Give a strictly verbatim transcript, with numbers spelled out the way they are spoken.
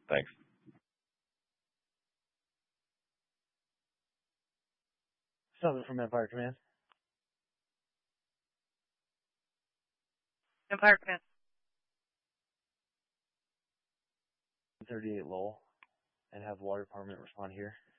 Thanks. Something from Empire Command. Empire Command. thirty-eight Lowell, and have water department respond here.